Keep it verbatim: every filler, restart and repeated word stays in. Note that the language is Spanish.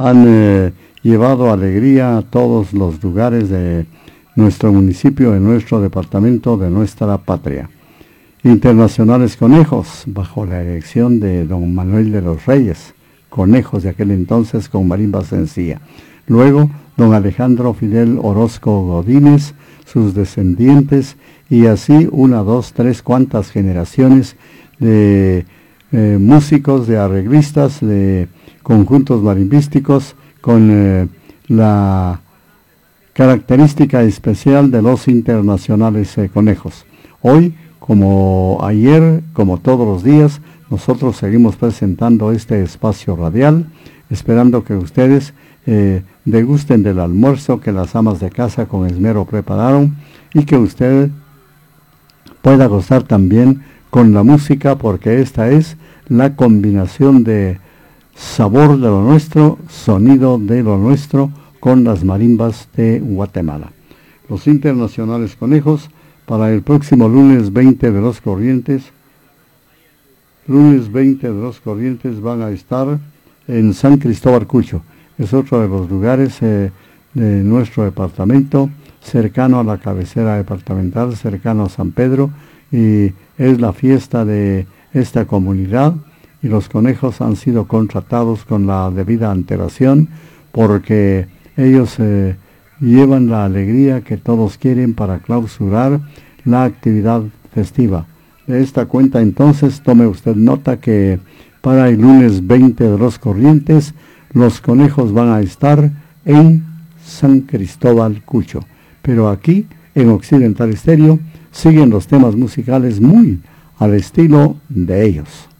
han eh, llevado alegría a todos los lugares de nuestro municipio, de nuestro departamento, de nuestra patria. Internacionales Conejos, bajo la dirección de don Manuel de los Reyes, Conejos de aquel entonces con marimba sencilla. Luego, don Alejandro Fidel Orozco Godínez, sus descendientes, y así una, dos, tres, cuantas generaciones de eh, músicos, de arreglistas, de conjuntos marimbísticos, con eh, la característica especial de los Internacionales eh, Conejos. Hoy, como ayer, como todos los días, nosotros seguimos presentando este espacio radial, esperando que ustedes eh, degusten del almuerzo que las amas de casa con esmero prepararon y que usted pueda gozar también con la música, porque esta es la combinación de sabor de lo nuestro, sonido de lo nuestro, con las marimbas de Guatemala. Los Internacionales Conejos, para el próximo lunes veinte de los Corrientes, lunes veinte de los Corrientes van a estar en San Cristóbal Cucho. Es otro de los lugares eh, de nuestro departamento, cercano a la cabecera departamental, cercano a San Pedro, y es la fiesta de esta comunidad, y los conejos han sido contratados con la debida antelación, porque ellos eh, llevan la alegría que todos quieren para clausurar la actividad festiva. De esta cuenta, entonces, tome usted nota que para el lunes veinte de los Corrientes, los conejos van a estar en San Cristóbal Cucho. Pero aquí, en Occidental Estéreo, siguen los temas musicales muy al estilo de ellos.